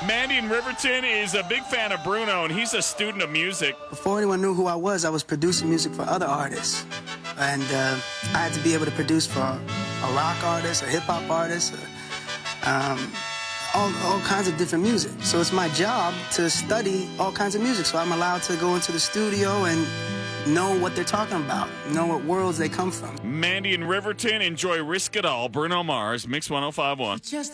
Mandy in Riverton is a big fan of Bruno, and he's a student of music. Before anyone knew who I was producing music for other artists. And I had to be able to produce for a rock artist, a hip-hop artist, all kinds of different music. So it's my job to study all kinds of music. So I'm allowed to go into the studio and know what they're talking about, know what worlds they come from. Mandy in Riverton, enjoy Risk It All. Bruno Mars, Mix 105.1.